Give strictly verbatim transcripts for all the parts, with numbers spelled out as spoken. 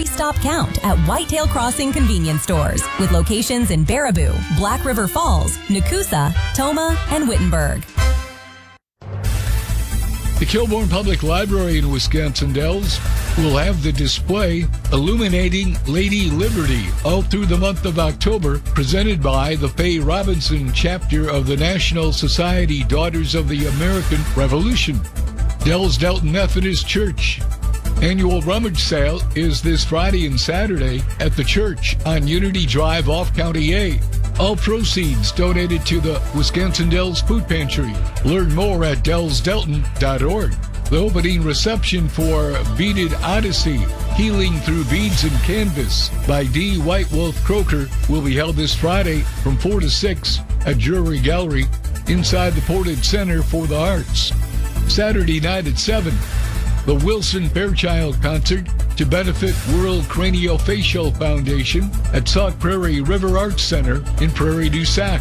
three-stop count at Whitetail Crossing Convenience Stores with locations in Baraboo, Black River Falls, Nakusa, Toma, and Wittenberg. The Kilbourne Public Library in Wisconsin Dells will have the display Illuminating Lady Liberty all through the month of October, presented by the Faye Robinson chapter of the National Society Daughters of the American Revolution. Dells Delton Methodist Church. Annual rummage sale is this Friday and Saturday at the church on Unity Drive off County A. All proceeds donated to the Wisconsin Dells Food Pantry. Learn more at dells delton dot org. The opening reception for Beaded Odyssey, Healing Through Beads and Canvas by D. White Wolf Croker will be held this Friday from four to six at Jewelry Gallery inside the Portage Center for the Arts. Saturday night at seven, the Wilson Fairchild Concert to benefit World Craniofacial Foundation at Sauk Prairie River Arts Center in Prairie du Sac.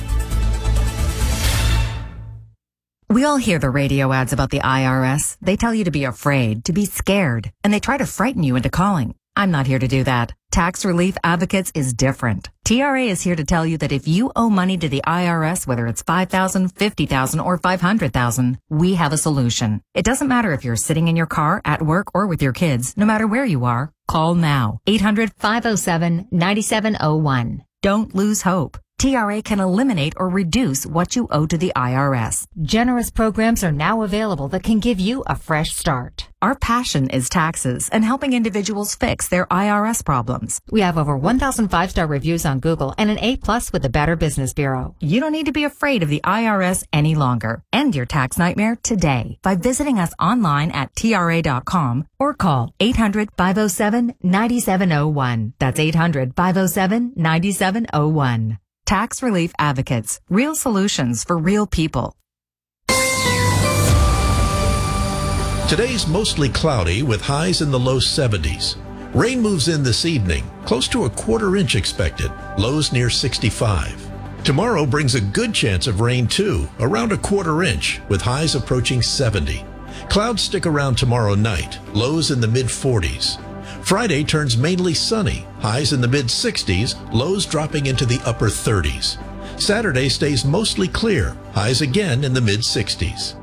We all hear the radio ads about the I R S. They tell you to be afraid, to be scared, and they try to frighten you into calling. I'm not here to do that. Tax Relief Advocates is different. T R A is here to tell you that if you owe money to the I R S, whether it's five thousand dollars, fifty thousand dollars, or five hundred thousand dollars, we have a solution. It doesn't matter if you're sitting in your car, at work, or with your kids. No matter where you are, call now. eight hundred, five oh seven, nine seven oh one. Don't lose hope. T R A can eliminate or reduce what you owe to the I R S. Generous programs are now available that can give you a fresh start. Our passion is taxes and helping individuals fix their I R S problems. We have over one thousand five-star reviews on Google and an A plus with the Better Business Bureau. You don't need to be afraid of the I R S any longer. End your tax nightmare today by visiting us online at T R A dot com or call eight hundred, five oh seven, nine seven oh one. That's eight hundred, five oh seven, nine seven oh one. Tax Relief Advocates. Real solutions for real people. Today's mostly cloudy with highs in the low seventies. Rain moves in this evening, close to a quarter inch expected, lows near sixty-five. Tomorrow brings a good chance of rain too, around a quarter inch, with highs approaching seventy. Clouds stick around tomorrow night, lows in the mid forties. Friday turns mainly sunny, highs in the mid sixties, lows dropping into the upper thirties. Saturday stays mostly clear, highs again in the mid sixties.